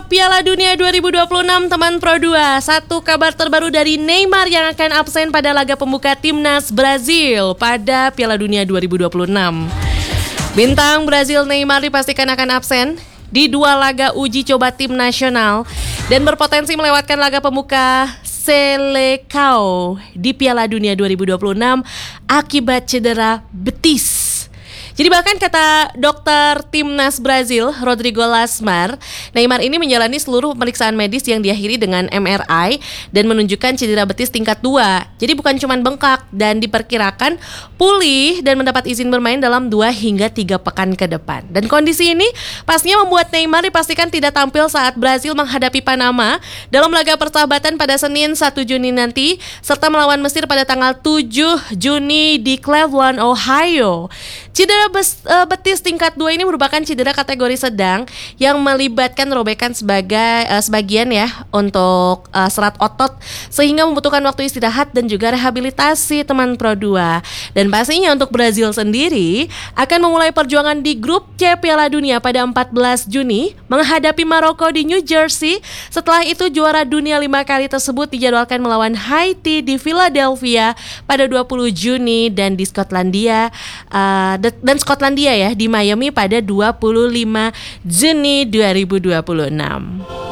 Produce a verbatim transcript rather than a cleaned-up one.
Piala Dunia dua ribu dua puluh enam teman Pro dua. Satu kabar terbaru dari Neymar yang akan absen pada laga pembuka timnas Brazil pada Piala Dunia dua ribu dua puluh enam. Bintang Brazil Neymar dipastikan akan absen di dua laga uji coba tim nasional dan berpotensi melewatkan laga pembuka Seleção di Piala Dunia dua ribu dua puluh enam akibat cedera betis. Jadi bahkan kata dokter timnas Brazil, Rodrigo Lasmar, Neymar ini menjalani seluruh pemeriksaan medis yang diakhiri dengan M R I dan menunjukkan cedera betis tingkat dua. Jadi bukan cuma bengkak dan diperkirakan pulih dan mendapat izin bermain dalam dua hingga tiga pekan ke depan. Dan kondisi ini pastinya membuat Neymar dipastikan tidak tampil saat Brazil menghadapi Panama dalam laga persahabatan pada Senin satu Juni nanti, serta melawan Mesir pada tanggal tujuh Juni di Cleveland, Ohio. Cedera betis tingkat dua ini merupakan cedera kategori sedang yang melibatkan robekan sebagai uh, sebagian ya untuk uh, serat otot sehingga membutuhkan waktu istirahat dan juga rehabilitasi teman Pro dua. Dan pastinya untuk Brazil sendiri akan memulai perjuangan di grup C Piala Dunia pada empat belas Juni menghadapi Maroko di New Jersey. Setelah itu juara dunia lima kali tersebut dijadwalkan melawan Haiti di Philadelphia pada dua puluh Juni dan di Skotlandia uh, dan Skotlandia ya di Miami pada dua puluh lima Juni dua ribu dua puluh enam.